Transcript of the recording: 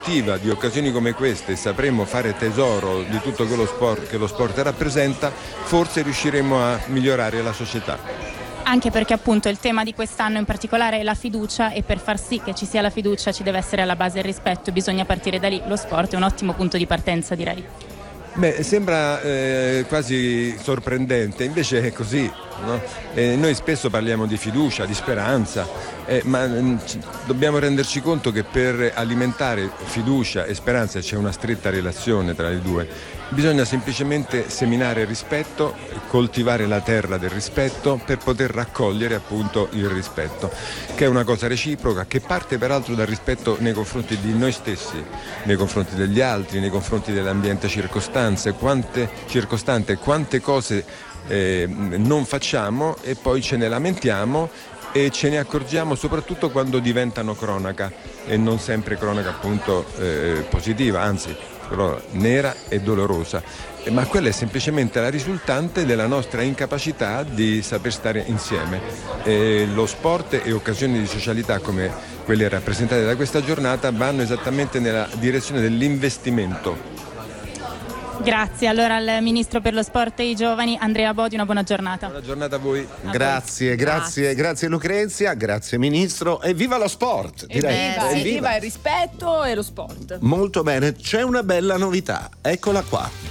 di occasioni come queste sapremo fare tesoro di tutto quello sport che lo sport rappresenta, forse riusciremo a migliorare la società. Anche perché appunto il tema di quest'anno in particolare è la fiducia, e per far sì che ci sia la fiducia ci deve essere alla base il rispetto, bisogna partire da lì. Lo sport è un ottimo punto di partenza, direi. Beh, sembra quasi sorprendente, invece è così, no? Noi spesso parliamo di fiducia, di speranza, ma dobbiamo renderci conto che per alimentare fiducia e speranza c'è una stretta relazione tra le due. Bisogna semplicemente seminare rispetto, coltivare la terra del rispetto per poter raccogliere appunto il rispetto, che è una cosa reciproca, che parte peraltro dal rispetto nei confronti di noi stessi, nei confronti degli altri, nei confronti dell'ambiente circostante, quante cose non facciamo e poi ce ne lamentiamo e ce ne accorgiamo soprattutto quando diventano cronaca, e non sempre cronaca appunto positiva, anzi nera e dolorosa, ma quella è semplicemente la risultante della nostra incapacità di saper stare insieme. Lo sport e occasioni di socialità come quelle rappresentate da questa giornata vanno esattamente nella direzione dell'investimento. Grazie allora al Ministro per lo Sport e i Giovani, Andrea Bodi, una buona giornata. Buona giornata a voi. Grazie Lucrezia, grazie Ministro, e viva lo sport! Viva il rispetto e lo sport. Molto bene, c'è una bella novità, eccola qua.